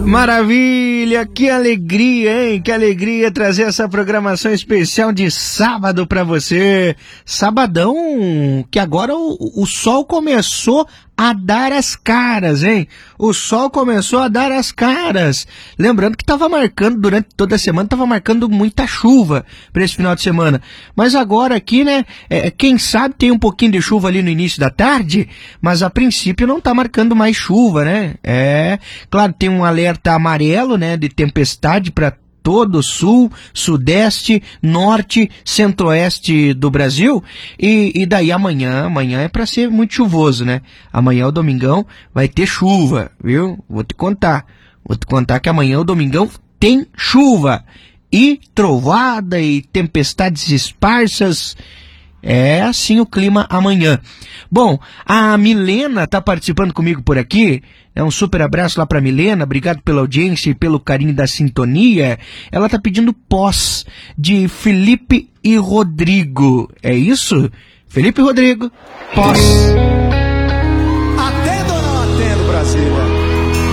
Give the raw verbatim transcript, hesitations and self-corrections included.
Maravilha, que alegria, hein? Que alegria trazer essa programação especial de sábado pra você. Sabadão, que agora o, o sol começou a dar as caras, hein? O sol começou a dar as caras. Lembrando que tava marcando, durante toda a semana, tava marcando muita chuva para esse final de semana. Mas agora aqui, né, é, quem sabe tem um pouquinho de chuva ali no início da tarde, mas a princípio não tá marcando mais chuva, né? É, claro, tem um alerta amarelo, né, de tempestade para todo o sul, sudeste, norte, centro-oeste do Brasil, e, e daí amanhã, amanhã é para ser muito chuvoso, né? Amanhã, o domingão, vai ter chuva, viu? Vou te contar, vou te contar que amanhã, o domingão, tem chuva, e trovada, e tempestades esparsas. É assim o clima amanhã. Bom, a Milena tá participando comigo por aqui. É um super abraço lá pra Milena. Obrigado pela audiência e pelo carinho da sintonia. Ela tá pedindo pós de Felipe e Rodrigo. É isso? Felipe e Rodrigo, pós.